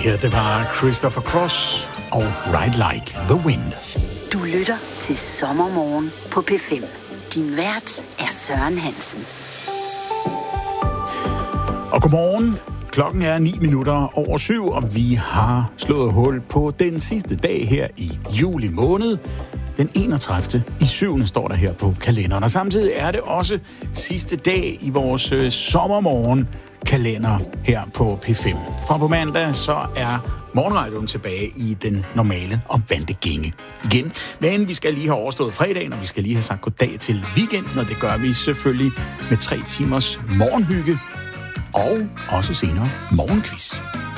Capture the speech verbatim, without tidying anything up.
her, det var Christopher Cross og Ride Like the Wind. Du lytter til Sommermorgen på P fem. Din vært er Søren Hansen. Og godmorgen. Klokken er ni minutter over syv, og vi har slået hul på den sidste dag her i juli måned. Den enogtredivte i syvende står der her på kalenderen. Og samtidig er det også sidste dag i vores øh, sommermorgen kalender her på P fem. Fra på mandag så er morgenradioen tilbage i den normale og vante gænge igen. Men vi skal lige have overstået fredagen, og vi skal lige have sagt goddag til weekenden, og det gør vi selvfølgelig med tre timers morgenhygge og også senere morgenquiz.